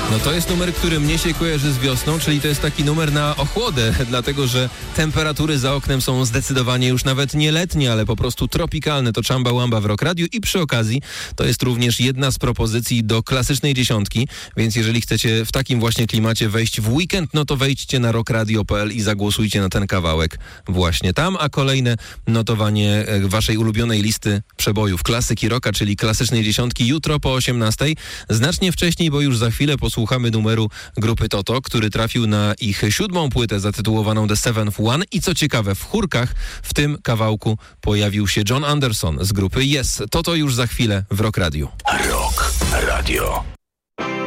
No to jest numer, który mnie się kojarzy z wiosną, czyli to jest taki numer na ochłodę, dlatego że temperatury za oknem są zdecydowanie już nawet nie letnie, ale po prostu tropikalne. To Chamba Wamba w Rock Radio i przy okazji to jest również jedna z propozycji do klasycznej dziesiątki, więc jeżeli chcecie w takim właśnie klimacie wejść w weekend, no to wejdźcie na rockradio.pl i zagłosujcie na ten kawałek właśnie tam, a kolejne notowanie waszej ulubionej listy przebojów klasyki rocka, czyli klasycznej dziesiątki jutro po 18:00. Znacznie wcześniej, bo już za chwilę posłuchamy numeru grupy Toto, który trafił na ich 7. płytę zatytułowaną The Seventh One i co ciekawe, w chórkach w tym kawałku pojawił się John Anderson z grupy Yes. Toto już za chwilę w Rock Radio. Rock Radio.